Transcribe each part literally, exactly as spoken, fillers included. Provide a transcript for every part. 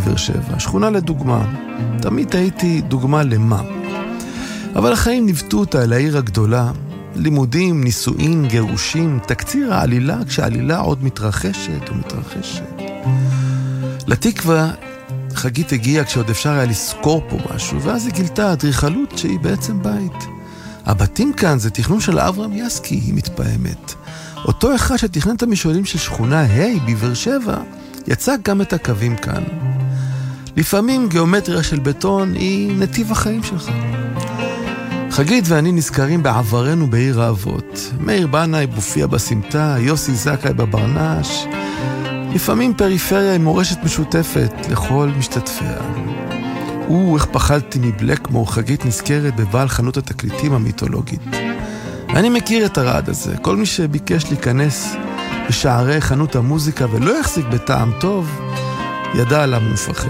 בבאר שבע, שכונה לדוגמה. תמיד הייתי דוגמה למה. אבל החיים ניווטו אותה אל העיר הגדולה, לימודים, נישואין, גירושים, תקציר העלילה כשהעלילה עוד מתרחשת ומתרחשת. לתקווה חגית הגיעה כשעוד אפשר היה לזכור פה משהו, ואז היא גילתה אדריכלות שהיא בעצם בית. הבתים כאן זה תכנון של אברהם יסקי, היא מתפעמת. אותו אחד שתכנן את המשעולים של שכונה ה' בבאר שבע, יצא גם את הקווים כאן. לפעמים גיאומטריה של בטון היא נתיב החיים שלך. חגית ואני נזכרים בעברנו בעיר האבות. מאיר בנאי בופיע בסמטה, יוסי זכאי בברנש. לפעמים פריפריה עם מורשת משותפת לכל משתתפיה. או, איך פחדתי מבלקמור, חגית נזכרת בבעל חנות התקליטים המיתולוגית. אני מכיר את הרעד הזה. כל מי שביקש להיכנס בשערי חנות המוזיקה ולא יחזיק בטעם טוב, ידע עליו מופחד.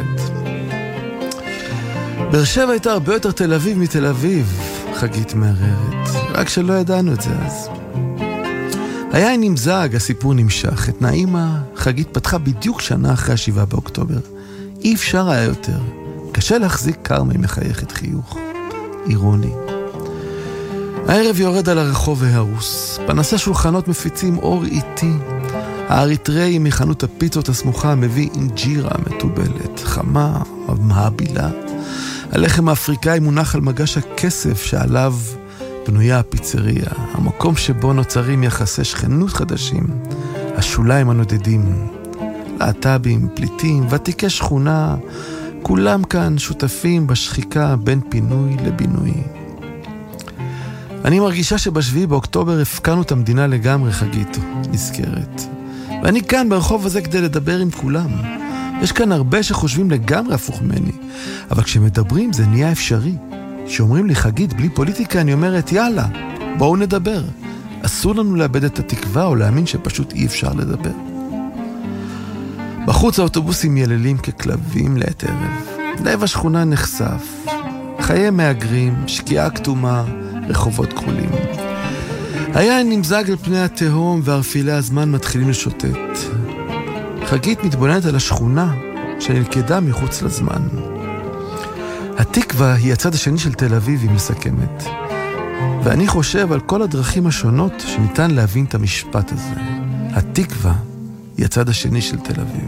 באר שבע הייתה הרבה יותר תל אביב מתל אביב, חגית מערערת. רק שלא ידענו את זה אז. היה נמזג, הסיפור נמשך. את נעימה חגית פתחה בדיוק שנה אחרי השבעה באוקטובר. אי אפשר היה יותר. קשה להחזיק קרמי מחייכת חיוך. אירוני. הערב יורד על הרחוב והרוס. פנסי שולחנות מפיצים אור איטי. האריתראי מחנות הפיצות הסמוכה מביא אינג'ירה מטובלת, חמה, מהבילה. הלחם האפריקאי מונח על מגש הכסף שעליו בנויה הפיצריה, המקום שבו נוצרים יחסי שכנות חדשים, השוליים הנודדים, להט"בים, פליטים, ותיקי שכונה, כולם כאן שותפים בשחיקה בין פינוי לבינוי. אני מרגישה שבשביעי באוקטובר הפקנו את המדינה לגמרי, חגית, נזכרת. ואני כאן ברחוב הזה כדי לדבר עם כולם. יש כאן הרבה שחושבים לגמרי הפוך ממני, אבל כשמדברים זה נהיה אפשרי. שאומרים לי, חגית, בלי פוליטיקה, אני אומרת, יאללה, בואו נדבר. אסור לנו לאבד את התקווה או להאמין שפשוט אי אפשר לדבר. בחוץ האוטובוסים יללים ככלבים לעת ערב. לב השכונה נחשף. חיי מאגרים, שקיעה כתומה, רחובות כחולים. היה נמזג על פני התהום והרפילי הזמן מתחילים לשוטט. חגית מתבוננת על השכונה שנלכדה מחוץ לזמן. התקווה היא הצד השני של תל אביב, היא מסכמת. ואני חושב על כל הדרכים השונות שניתן להבין את המשפט הזה. התקווה היא הצד השני של תל אביב.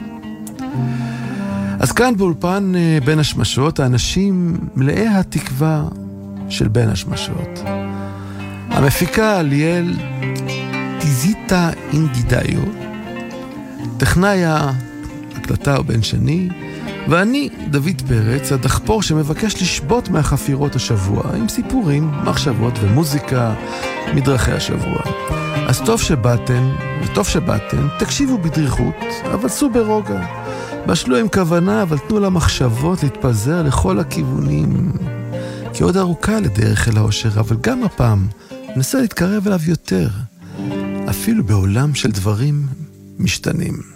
אז כאן באולפן בין השמשות, האנשים מלאי התקווה של בין השמשות. המפיקה ליאל טיזיטה אינגידאיו, טכנאי ההקלטה הוא בן שני, ואני, דוד פרץ, הדחפור שמבקש לשבות מהחפירות השבוע, עם סיפורים, מחשבות ומוזיקה מדרכי השבוע. אז טוב שבאתם, וטוב שבאתם, תקשיבו בדריכות, אבל סעו ברוגע. בשלו עם כוונה, אבל תנו למחשבות להתפזר לכל הכיוונים. כי עוד ארוכה לדרך אל האושר, אבל גם הפעם ננסה להתקרב אליו יותר, אפילו בעולם של דברים משתנים.